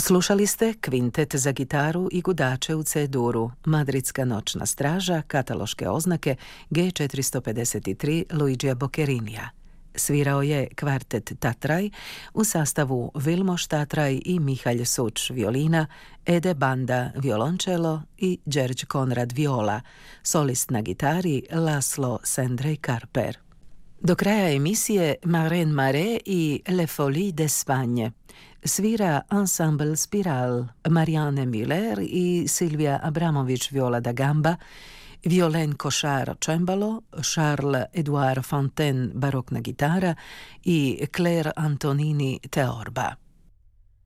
Slušali ste Kvintet za gitaru i gudače u C-duru, Madridska noćna straža, kataloške oznake G453 Luigija Boccerinija. Svirao je kvartet Tatraj u sastavu Vilmos Tatraj i Mihalj Suč violina, Ede Banda violončelo i Đerđ Konrad viola, solist na gitari Laszlo Sendrej Karper. Do kraja emisije Maren Mare i Le Folies d'Espagne. Svira Ensemble Spiral, Marianne Miller i Silvia Abramović viola da gamba, Violaine Cochard cembalo, Charles-Édouard Fontaine barokna gitara i Claire Antonini teorba.